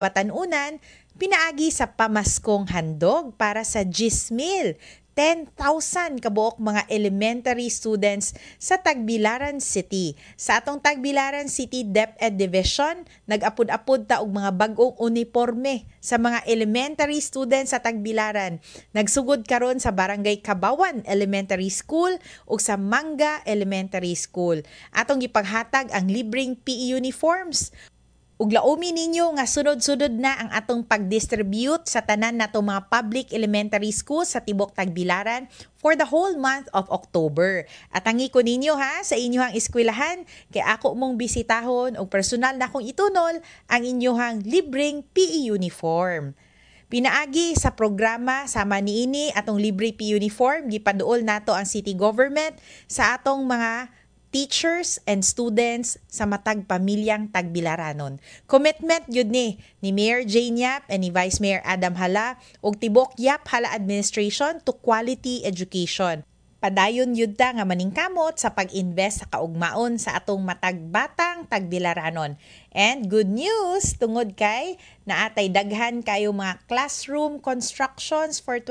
Patanunan, pinaagi sa pamaskong handog para sa Jismil, 10,000 kabuok mga elementary students sa Tagbilaran City. Sa atong Tagbilaran City DepEd Division, nag-apod-apod ta og mga bag-ong uniforme sa mga elementary students sa Tagbilaran. Nagsugod karon sa Barangay Kabawan Elementary School ug sa Manga Elementary School. Atong gipaghatag ang libreng PE uniforms. Ug laomi ninyo nga sunod-sunod na ang atong pag-distribute sa tanan nato mga public elementary school sa Tibok Tagbilaran for the whole month of October. At tangi ko ninyo sa inyong eskwelahan kay ako mong bisitahon og personal na kong itunol ang inyong libreng PE uniform. Pinaagi sa programa sama niini atong libre PE uniform gipaduol nato ang city government sa atong mga teachers and students sa matag pamilyang Tagbilaranon. Commitment yun ni Mayor Jane Yap and ni Vice Mayor Adam Hala ug tibok Yap Hala administration to quality education. Padayon yun ta nga maningkamot sa pag-invest sa kaugmaon sa atong matag batang Tagbilaranon. And good news tungod kay naatay daghan kayo mga classroom constructions for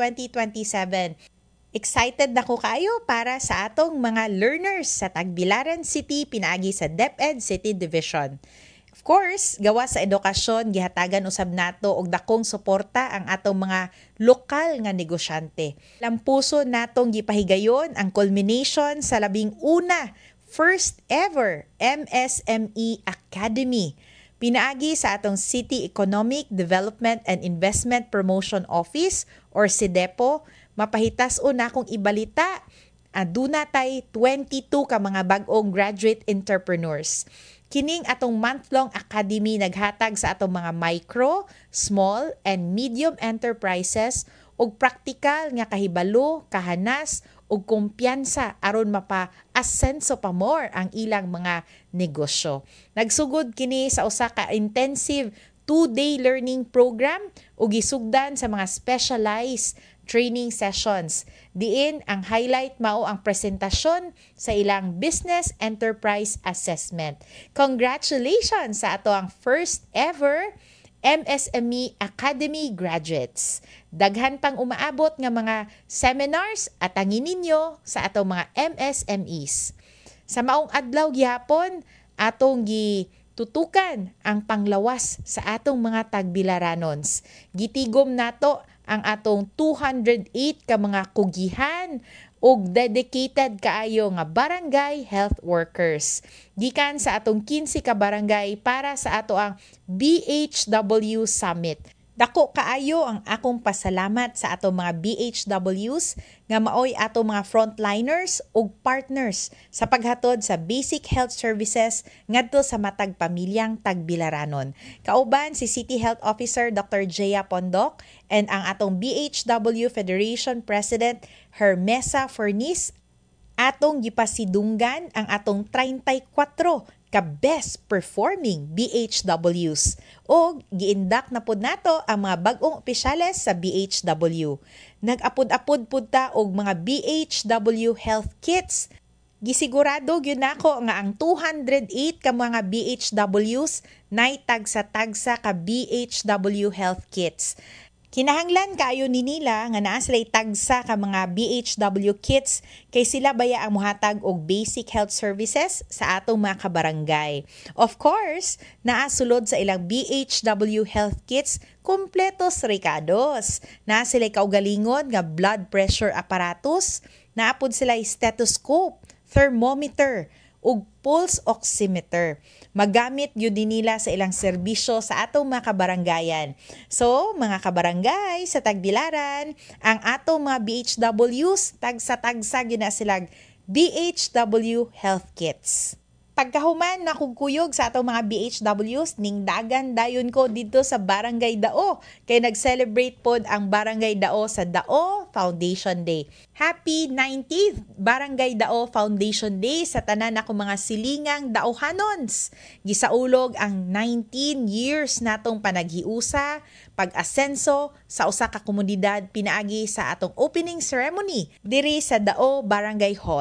2027. Excited na ko kayo para sa atong mga learners sa Tagbilaran City pinaagi sa DepEd City Division. Of course, gawa sa edukasyon, gihatagan usab nato og dakong suporta ang atong mga lokal nga negosyante. Lampuso natong gipahigayon ang culmination sa labing una, first ever MSME Academy. Pinaagi sa atong City Economic Development and Investment Promotion Office or CIDEPO, mapahitas-on na akong ibalita. Aduna tay 22 ka mga bag-ong graduate entrepreneurs. Kining atong month-long academy naghatag sa atong mga micro, small, and medium enterprises og praktikal nga kahibalo, kahanas, ug kumpiyansa aron mapa-asenso pa more ang ilang mga negosyo. Nagsugod kini sa usa ka intensive 2-day learning program ug gisugdan sa mga specialized training sessions. Diin ang highlight mao ang presentasyon sa ilang business enterprise assessment. Congratulations sa ato ang first ever MSME Academy graduates. Daghan pang umaabot nga mga seminars at angin ninyo sa atong mga MSMEs. Sa maong adlaw gihapon, atong gitutukan ang panglawas sa atong mga Tagbilaranons. Gitigom nato ang atong 208 ka mga kugihan ug dedicated kaayo nga barangay health workers. Gikan sa atong 15 ka barangay para sa ato ang BHW Summit. Dako kaayo ang akong pasalamat sa atong mga BHWs nga maoy atong mga frontliners ug partners sa paghatod sa basic health services ngadto sa matag pamilyang Tagbilaranon. Kauban si City Health Officer Dr. Jaya Pondok and ang atong BHW Federation President Hermesa Furniz. Atong gipasidunggan ang atong 34 ka best performing BHWs o giindak na pud nato ang mga bag-ong opisyales sa BHW. Nag-apod-apod pud ta og mga BHW health kits. Gisigurado gyud nako nga ang 208 ka mga BHWs nay tagsa-tagsa ka BHW health kits. Kinahanglan kaayo ni nila nga naa sila'y tagsa ka mga BHW kits kay sila baya ang mohatag og basic health services sa atong mga kabarangay. Of course, naa sulod sa ilang BHW health kits kumpletos ricados. Naa sila'y kaugalingon nga blood pressure apparatus, naapod sila'y stethoscope, thermometer, ug pulse oximeter. Magamit yun din nila sa ilang serbisyo sa atong mga kabarangayan. So, mga kabarangay sa Tagbilaran, ang atong mga BHWs, tagsa-tagsa yun na silang BHW health kits. Pagkahuman nakugkuyog sa atong mga BHWs, ning dagan dayon ko dito sa Barangay Dao. Kay nag-celebrate pod ang Barangay Dao sa Dao Foundation Day. Happy 19th Barangay Dao Foundation Day sa tanan ako mga silingang Daohanons. Gisaulog ang 19 years natong panaghiusa, pag-asenso sa usa ka komunidad pinaagi sa atong opening ceremony diri sa Dao Barangay Hall.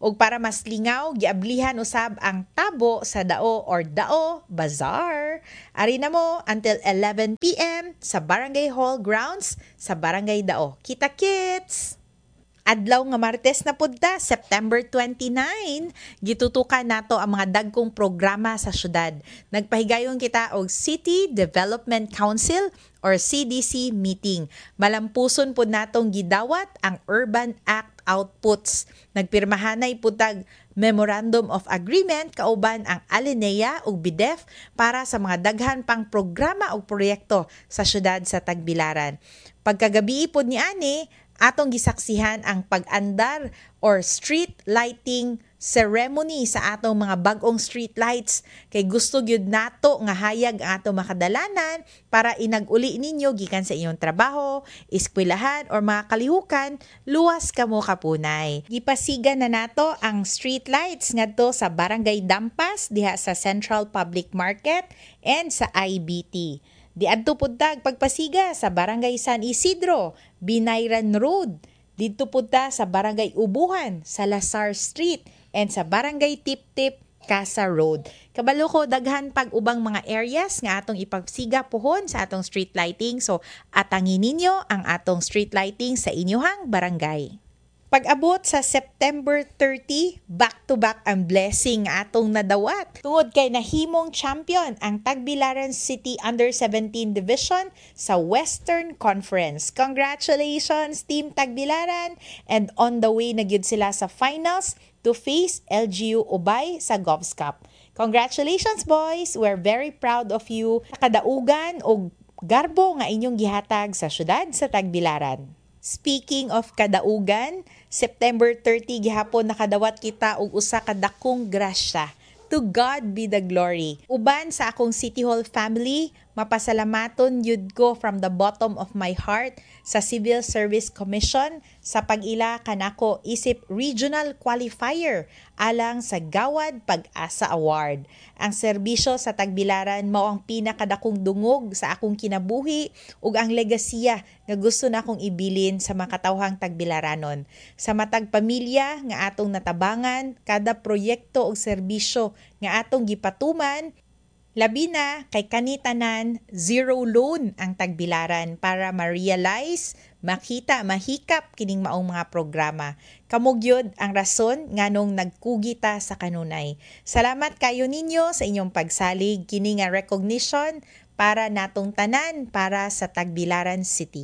Ug para mas lingaw, giablihan usab ang tabo sa Dao or Dao Bazaar. Ari na mo until 11 p.m. sa Barangay Hall grounds sa Barangay Dao. Kita-kits! Adlaw nga Martes na pudta, September 29, gitutukan nato ang mga dagkong programa sa syudad. Nagpahigayon kita og City Development Council or CDC meeting. Malampuson pud natong gidawat ang Urban Act outputs. Nagpirmahanay putag Memorandum of Agreement kauban ang Alinea ug BIDEF para sa mga daghan pang programa ug proyekto sa syudad sa Tagbilaran. Pagkagabi pud ni ani, atong gisaksihan ang pag-andar or street lighting ceremony sa atong mga bag-ong street lights kay gusto gyud nato nga hayag ang atong makadalanan para inag-uli ninyo gikan sa inyong trabaho, eskwelahan or mga kalihukan, luwas kamo kapunay. Gipasiga na nato ang street lights ngadto sa Barangay Dampas diha sa Central Public Market and sa IBT. Diadto pud tag pagpasiga sa Barangay San Isidro, Binayran Road. Dito pud ta sa Barangay Ubuhan, sa Lazar Street, and sa Barangay Tip-Tip, Casa Road. Kabalo ko daghan pag ubang mga areas nga atong ipagsiga pohon sa atong street lighting. So atangin ninyo ang atong street lighting sa inyohang barangay. Pag-abot sa September 30, back-to-back ang blessing atong nadawat. Tungod kay nahimong champion ang Tagbilaran City Under-17 Division sa Western Conference. Congratulations, Team Tagbilaran! And on the way na gyud sila sa finals to face LGU Ubay sa Govs Cup. Congratulations, boys! We're very proud of you. Kadaugan o garbo nga inyong gihatag sa syudad sa Tagbilaran. Speaking of kadaugan, September 30 gihapon nakadawat kita og usa ka dakong grasya. To God be the glory. Uban sa akong City Hall family, mapasalamaton yud ko from the bottom of my heart sa Civil Service Commission sa pag-ila kanako isip regional qualifier alang sa Gawad Pag-asa Award. Ang serbisyo sa Tagbilaran mao ang pinakadakong dungog sa akong kinabuhi ug ang legasiya nga gusto na akong ibilin sa mga katawhang Tagbilaranon. Sa matag pamilya nga atong natabangan, kada proyekto ug serbisyo nga atong gipatuman, labi na kay kanitanan, zero loan ang Tagbilaran para ma-realize, makita, mahikap kining maong mga programa. Kamugyod ang rason nganong nagkugita sa kanunay. Salamat kayo ninyo sa inyong pagsalig kini nga recognition para natong tanan para sa Tagbilaran City.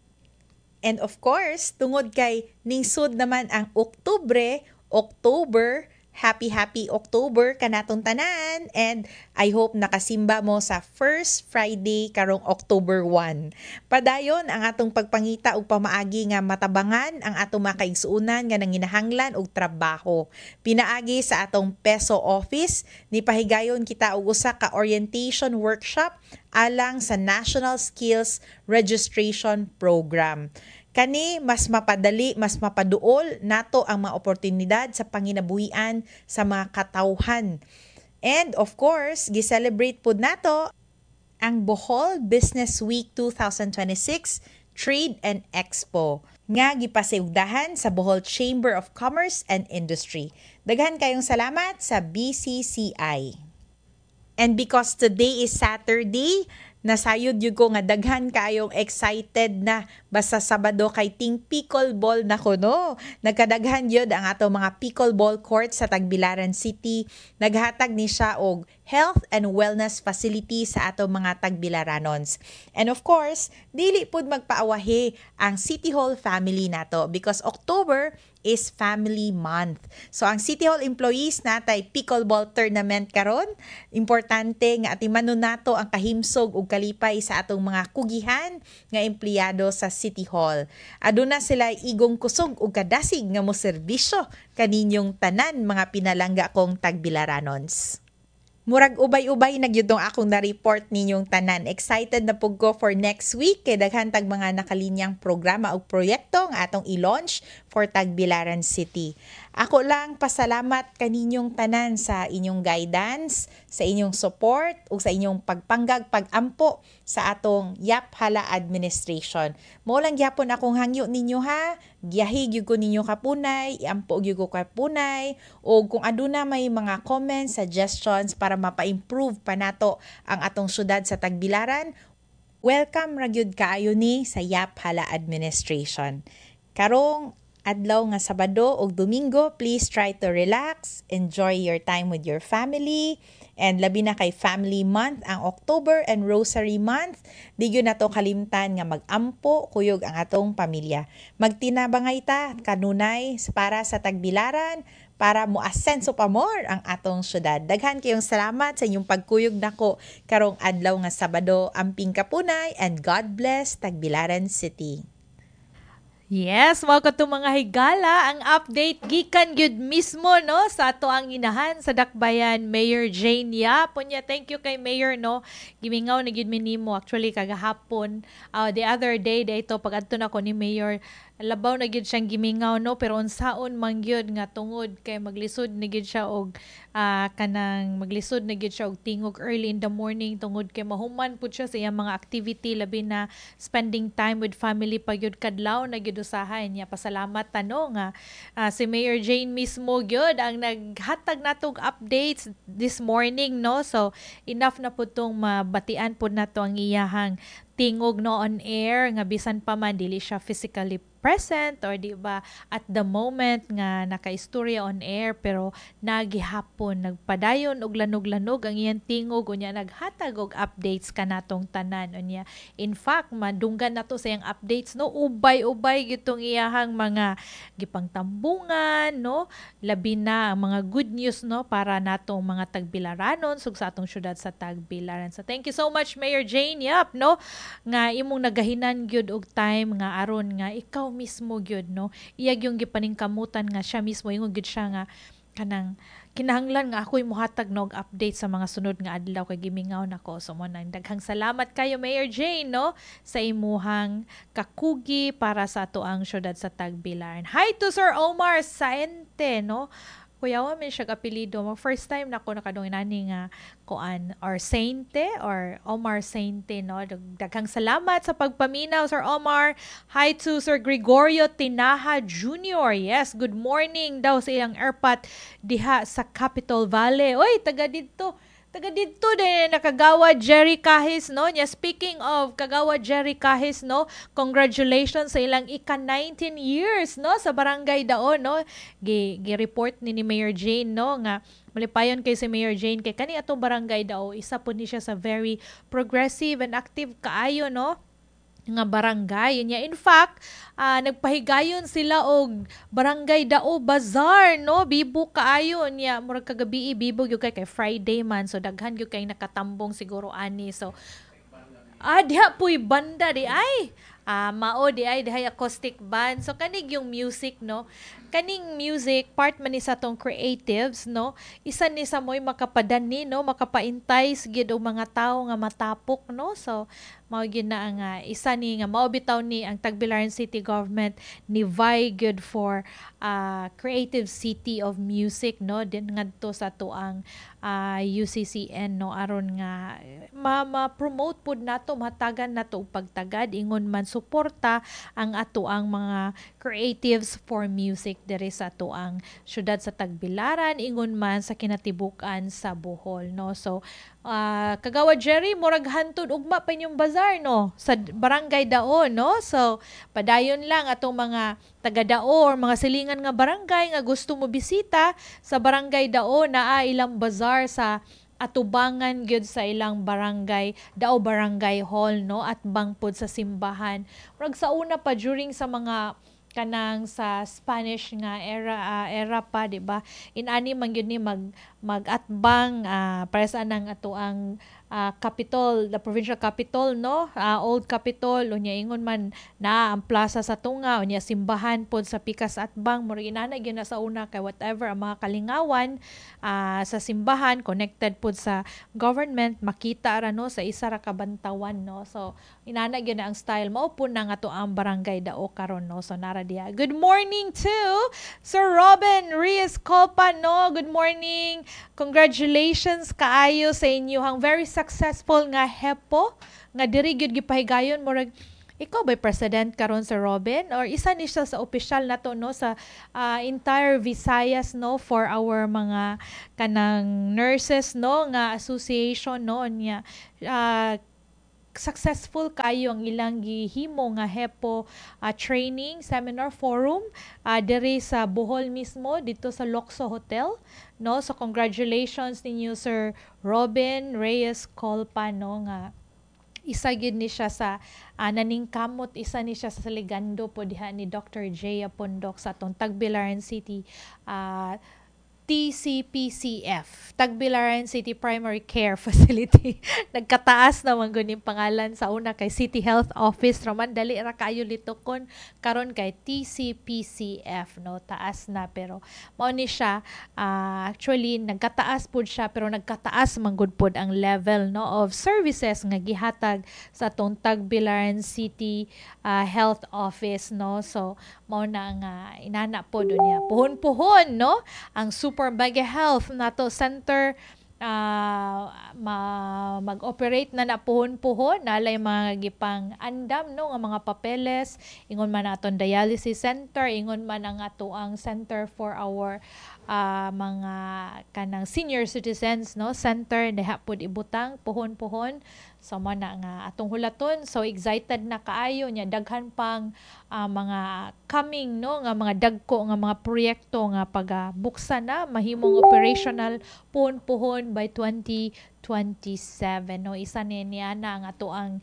And of course, tungod kay ningsud naman ang October, Happy October kanatong tanan, and I hope nakasimba mo sa first Friday karong October 1. Padayon ang atong pagpangita og pamaagi nga matabangan ang atong makaigsuonan nga nanginahanglan og trabaho. Pinaagi sa atong Peso Office, nipahigayon kita og usa ka orientation workshop alang sa National Skills Registration Program. Kani mas mapadali, mas mapaduol nato ang mga oportunidad sa panginabuhian sa mga katawhan. And of course, gi-celebrate pud nato ang Bohol Business Week 2026 Trade and Expo nga gipasiugdahan sa Bohol Chamber of Commerce and Industry. Daghan kayong salamat sa BCCI. And because today is Saturday, nasayod yun ko nga daghan kayong excited na basta Sabado kay ting pickleball na ko, no? Nagkadaghan yun ang ato mga pickleball court sa Tagbilaran City. Naghatag ni siya og health and wellness facility sa ato mga Tagbilaranons. And of course, dili pud magpaawahi ang City Hall family nato because October is Family Month. So ang City Hall employees natay pickleball tournament karon. Importante nga atimanon nato ang kahimsog ug kalipay sa atong mga kugihan nga empleyado sa City Hall. Aduna sila igong kusog ug kadasig nga mo serbisyo kaninyong tanan mga pinalangga kong Tagbilaranons. Murag ubay-ubay na gyud tong akong na-report ninyong tanan. Excited na pug ko for next week kay daghan tag mga nakalinyang programa o proyekto nga atong i-launch for Tagbilaran City. Ako lang pasalamat kaninyong tanan sa inyong guidance, sa inyong support, ug sa inyong pagpanggag, pagampo sa atong Yap Hala administration. Mao lang gyapon akong hangyo ninyo ha. Giyahi gyud ko ninyo kapunay, iampo gyud ko kapunay, o kung aduna may mga comments, suggestions para mapa-improve pa nato ang atong syudad sa Tagbilaran, welcome ra gyud kaayo ni sa Yap Hala administration. Karong adlaw nga Sabado ug Domingo, please try to relax, enjoy your time with your family, and labi na kay Family Month ang October and Rosary Month. Di gyud nato kalimtan nga mag-ampo kuyog ang atong pamilya. Magtinabangay ta kanunay para sa Tagbilaran para moasenso pa more ang atong syudad. Daghan kayong salamat sa inyong pagkuyog nako karong adlaw nga Sabado. Amping kapunay and God bless Tagbilaran City. Yes, mao ka mga higala ang update gikan gyud mismo no sa ato ang inahan sa Dakbayan Mayor Jane Yap. Punya thank you kay Mayor no. Gimingaw na gyud mi nimo actually kagahapon the other day dayto pag adto na ko ni Mayor labaw na gyud siyang gimingaw no pero unsaon man gyud nga tungod kay maglisod na gyud siya og kanang maglisod na gyud siya og tingog early in the morning tungod kay mahuman pud siya sa iyang mga activity labi na spending time with family pa gyud kadlaw na gyud usahay niya. Pasalamat tano nga si Mayor Jane mismo gyud ang naghatag natog updates this morning no. So enough na pud tong mabatian pud nato ang iyahang tingog no on air nga bisan pa man dili siya physically present or di ba at the moment nga nakaistorya on air pero nagihapon nagpadayon og lanog-lanog ang iyang tingog unya naghatag og updates kanatong tanan unya. In fact madunggan nato sa iyang updates no ubay-ubay gitong iyahang mga gipangtambungan no labi na ang mga good news no para natong mga Tagbilaranon sug sa atong syudad sa Tagbilaran. So thank you so much Mayor Jane Yap no nga imong nagahinan gyud og time nga aron nga ikaw mismo gyud no iyag yung gipaningkamutan nga siya mismo ingon gyud siya nga kanang kinahanglan nga ako'y mohatag og update sa mga sunod nga adlaw kay gimingaw nako. So mo nang daghang salamat kayo Mayor Jane no sa imuhang kakugi para sa ato ang syudad sa Tagbilaran. Hi to Sir Omar Saente no. Kuya wa man siya apelido mo. First time na ko nakadong inani nga kuan or Sainte or Omar Sainte no. Daghang salamat sa pagpaminaw Sir Omar. Hi to Sir Gregorio Tinaha Jr. Yes, good morning daw sa ilang airpot diha sa Capital Valley. Oy, taga dito din nakagawa Jerry Kahis no. Yeah, speaking of kagawa Jerry Kahis no, congratulations sa ilang ika-19 years no sa Barangay Daon no. Gi-report ni Mayor Jane no nga malipayon kay si Mayor Jane kay kani atong Barangay Dao isa po ni siya sa very progressive and active kaayo no nga barangay niya. In fact, nagpahigayon sila og Barangay Dao Bazaar no, bibo kaayo niya murag kagabi bibo gyud kay Friday man so daghan gyud kay nakatambong siguro ani. So diha puy banda di ay mao di ay dihay acoustic band. So kanig yung music no. Kaning music part man ni sa tong creatives no. Isa ni sa moy makapadani no, makapaintays gid og mga tawo nga matapok no. So mao gyud na nga isa ni nga mao bitaw ni ang Tagbilaran City Government ni vie good for creative city of music no din ngadto sa tuang UCCN no aron nga ma-promote pud nato mahatagan nato og pagtagad ingon man suporta ang ato ang mga creatives for music diri sa ato ang syudad sa Tagbilaran ingon man sa kinatibuk-an sa Bohol no. So kagawa Jerry murag hantod ugma pa inyong bazaar no sa Barangay Dao no. So padayon lang atong mga taga Dao or mga silingan nga barangay nga gusto mo bisita sa Barangay Dao naa ilang bazaar sa atubangan gyud sa ilang barangay Dao Barangay Hall no at bangpod sa simbahan. Murag sa una pa during sa mga kanang sa Spanish nga era pa di ba inani man gyud ni magatbang para sa nang ato ang capital, the provincial capital, no, old capital, unya ingon man na ang plaza sa tunga, unya simbahan pod sa Pikas at Bang, mura inana gyud na sa una kay whatever ang mga kalingawan sa simbahan connected pod sa government, makita ra no sa isa ra ka bantawan, no. So inana gyud na ang style mao po na nga to ang barangay Dao karon, no. So nara diha. Good morning to Sir Robin Reyes Colpa, no. Good morning. Congratulations kaayo sa inyong very successful nga hepo nga diri gyud gipahigayon murag ikaw ba'y president karon sa Robin or isa ni siya sa official nato no sa entire Visayas no for our mga kanang nurses no nga association no niya successful kayo ang ilang gihimo nga hepo training seminar forum diri sa Bohol mismo dito sa Locso Hotel, no. So congratulations ninyo Sir Robin Reyes Colpa, no, nga isa gyud ni siya sa naningkamot, isa ni siya sa ligando po diha ni Dr. Jaya Pondok sa atong Tagbilaran City TCPCF, Tagbilaran City Primary Care Facility. Nagkataas naman guning pangalan sa una kay City Health Office raman dali ra kayo litokon karon kay TCPCF, no, taas na pero mao ni siya actually nagkataas pud siya pero nagkataas man gud pud ang level no of services nga gihatag sa atong Tagbilaran City Health Office, no. So mao na nga inana pod niya puhon-puhon no ang Super Mega Health nato center mag-operate na napuhon-puhon nalay mga gipang andam no nga mga papeles, ingon man aton dialysis center, ingon man ang ato ang center for our mga kanang senior citizens no center diha pod ibutang puhon-puhon. So mo na nga atong hulaton, so excited na kaayo nya daghan pang mga coming no nga mga dagko nga mga proyekto nga pagabuksan na mahimong operational puhon-puhon by 2027, no. Isa niya na ang ato ang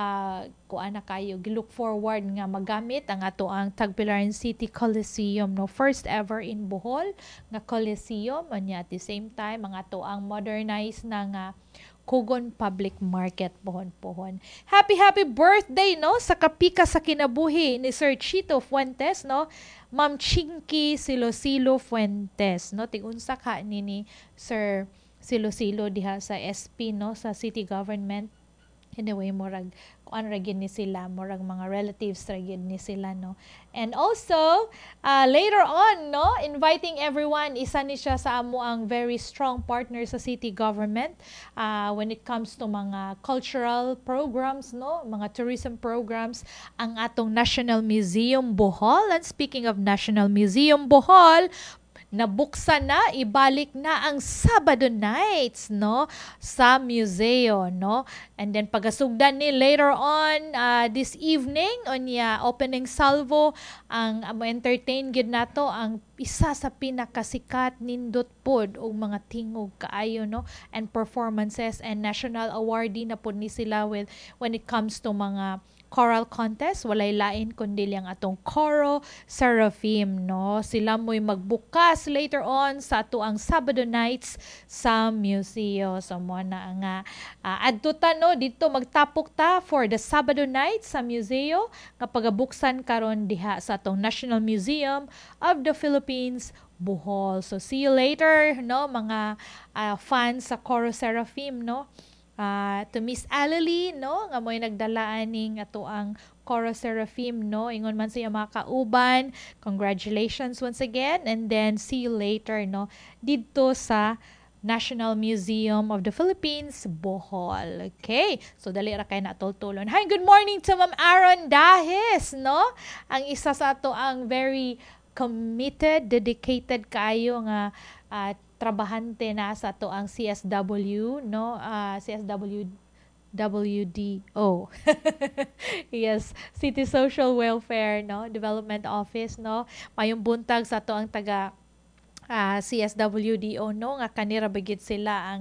kuana kayo gilook forward nga magamit ang ato ang Tagbilaran City Coliseum, no, first ever in Bohol nga Coliseum, anya at the same time ang ato ang modernized na nga Kugon Public Market pohon-pohon. Happy birthday no sa kapika sa kinabuhi ni Sir Chito Fuentes, no. Ma'am Chinky Silosilo Fuentes, no. Tigunsa ka ni Sir Silosilo diha sa SP no sa city government. Anyway, murag kuan ra gyud ni sila, murag mga relatives ra gyud ni sila, no. And also later on no inviting everyone, isa ni siya sa amo ang very strong partner sa city government when it comes to mga cultural programs, no, mga tourism programs, ang atong National Museum Bohol. And speaking of National Museum Bohol, nabuksan na, ibalik na ang Sabado nights no sa museo, no. And then pagasugdan ni later on this evening onya opening salvo ang entertain gid nato ang isa sa pinakasikat nindot pod og mga tingog kaayo no and performances and national awardee na pod ni sila with when it comes to mga choral contest, walay lain kundi ang atong Coro Seraphim, no. Sila mo'y magbukas later on sa ato ang Sabado nights sa museo. So mo na nga adto ta no dito magtapok ta for the Sabado nights sa museo nga pagabuksan karon diha sa atong National Museum of the Philippines Bohol. So see you later no mga fans sa Coro Seraphim, no. To Miss Alali, no, nga mo'y nagdala aning ato ang Coro Seraphim, no, ingon man siya mga kauban, congratulations once again, and then see you later, no, dito sa National Museum of the Philippines, Bohol. Okay, so dali ra kay natultulon. Hi, good morning to Ma'am Aaron Dahis, no, ang isa sa ato ang very committed, dedicated kayo nga trabahante na sa to ang CSW, no, CSWDO. Yes, City Social Welfare, no, Development Office, no. Mayong buntag sa to ang taga CSWDO, no, nga kanira bagid sila ang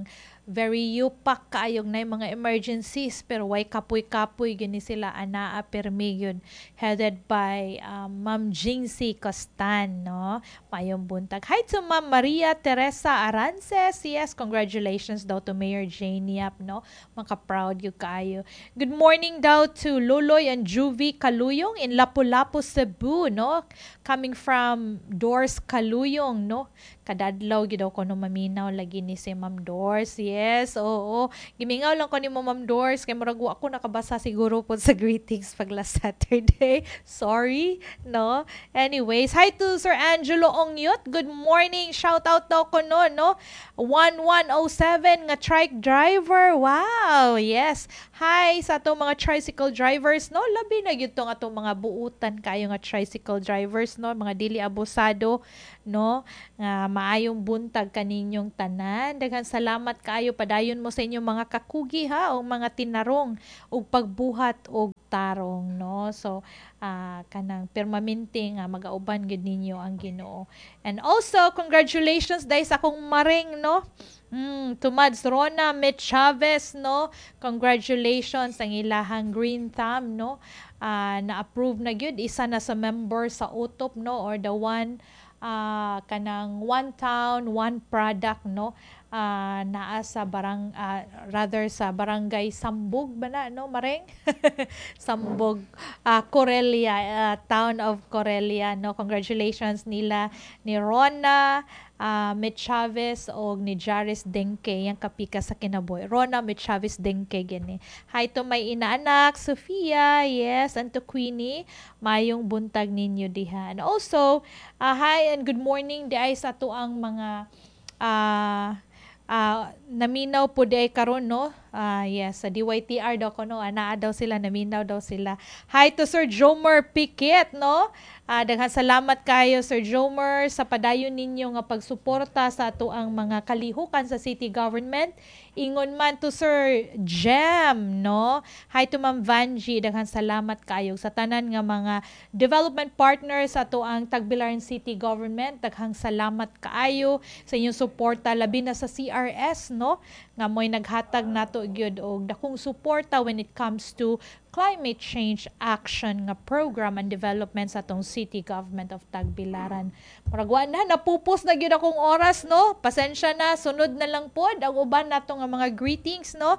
very yupak kaayong na mga emergencies pero way kapoy-kapoy gini sila anaa permi yun, headed by Ma'am Jinxie Costan, no? Mayong buntag. Hi to Ma'am Maria Teresa Arances. Yes, congratulations daw to Mayor Jane Yap, no? Maka-proud yung kayo. Good morning daw to Loloy and Juvie Kaluyong in Lapu-Lapu, Cebu, no? Coming from Doors Kaluyong, no? Kadadlaw gidaw ko no maminaw lagi ni si Ma'am Doors. Yes, oo. Gimingaw lang ko ni Ma'am Doors kay murag ako nakabasa siguro po sa greetings pag last Saturday. Sorry, no? Anyways, hi to Sir Angelo Ongyot. Good morning. Shout out daw ko no? 1107 nga trike driver. Wow, yes. Hi sa atong mga tricycle drivers, no? Labi na gyud tong atong mga buutan kayo nga tricycle drivers, no? Mga dili abusado, no? Maayong buntag kaninyong tanan. Daghan salamat kaayo padayon mo sa inyong mga kakugi ha o mga tinarong ug pagbuhat og tarong, no? So kanang permanente nga magauban gid ninyo ang Ginoo. And also congratulations dahil sa akong maring, no? Tumads Rona Mit Chavez, no? Congratulations ang ilahang green thumb, no? Na-approve na gyud, isa na sa member sa UTOP, no? Or the one kanang one town, one product, no? Naa sa rather sa barangay Sambog ba na, no, Mareng? Sambog, Corelia, town of Corelia, no? Congratulations nila ni Rona Mit Chavez o ni Jaris Denke, yung kapika sa kinaboy. Rona Mit Chavez Denke, gani. Hi to may inaanak, Sofia, yes, and to Queenie, mayong buntag ninyo diha. And also, hi and good morning di ay sa to ang mga naminaw po di ay karon, no? Yes, sa DYTR daw ko, no? Anaa daw sila, naminaw daw sila. Hi to Sir Jomer Piquet, no? Daghang salamat kayo Sir Jomer sa padayon ninyo nga pagsuporta sa ato ang mga kalihukan sa city government. Ingon man to Sir Jem, no? Hi to Ma'am Vanji, daghang salamat kayo sa tanan nga mga development partners sa ato ang Tagbilaran City Government. Daghang salamat kaayo sa inyong suporta labi na sa CRS, no? Nga mo'y naghatag nato gyud og dakong suporta when it comes to climate change action nga program and development sa atong city government of Tagbilaran. Muragwa na, napupos na gyud akong oras, no? Pasensya na, sunod na lang pod ang uban nato nga mga greetings, no?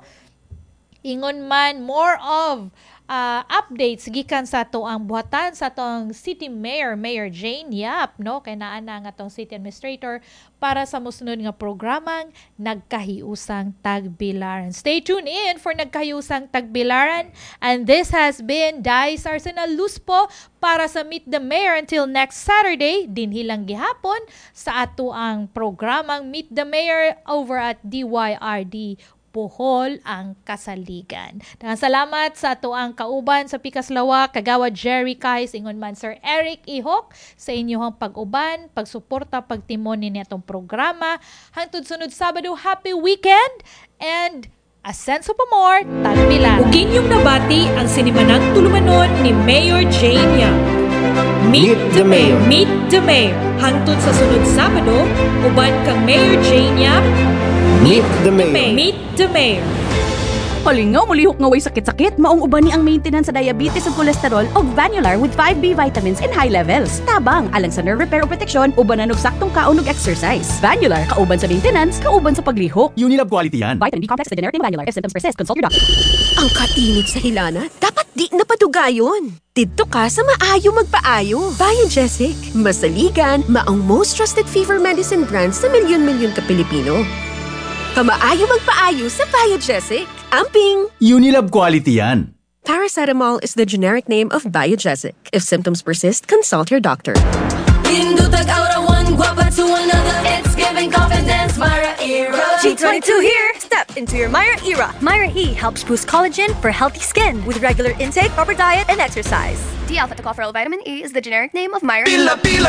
Ingon man more of updates gikan sa ato ang buhatan sa atong City Mayor, Mayor Jane Yap, no? Kay naa na nga atong City Administrator para sa mosunod nga programang Nagkahiusang Tagbilaran. Stay tuned in for Nagkahiusang Tagbilaran, and this has been Dice Arsenal Luspo para sa Meet the Mayor until next Saturday, dinhilang gihapon sa ato ang programang Meet the Mayor over at DYRD Bohol ang kasaligan. Daghang salamat sa ato ang kauban sa Pikaslawa, Kagawad Jerry Kais, ingon man Sir Eric Ihok sa inyong pag-uban, pagsuporta, pagtimon ni atong programa. Hangtod sunod Sabado, happy weekend and Asenso pa more, Tagbilaran. Ug inyong nabati ang sinimanang tulumanon ni Mayor Jane Yap. Meet the Mayor. Meet the Mayor. Hangtod sa sunod Sabado, uban kang Mayor Jane Yap. Meet the Mayor. Meet the Mayor. Palingaw, mulihok nga way sakit-sakit, maong uban ni ang maintenance sa diabetes ug cholesterol og Vanular with 5B vitamins in high levels. Tabang, alang sa nerve repair o protection, uban na saktong kaon ug exercise. Vanular, kauban sa maintenance, kauban sa paglihok. Unilab quality yan. Vitamin B complex sa generic ng Vanular. If symptoms persist, consult your doctor. Ang kainit sa hilana, dapat di napadugayon. Dito ka sa maayo magpaayo. Biogesic, masaligan, maong most trusted fever medicine brand sa milyon-milyon ka Pilipino. Pamaayo magpaayo sa Biogesic. Amping! Unilab quality yan. Paracetamol is the generic name of Biogesic. If symptoms persist, consult your doctor. Indutag aura one, guapa to another. It's giving confidence, Myra Era. G22 here! Step into your Myra era. Myra E helps boost collagen for healthy skin with regular intake, proper diet, and exercise. D-alpha-tocopherol vitamin E is the generic name of Myra E.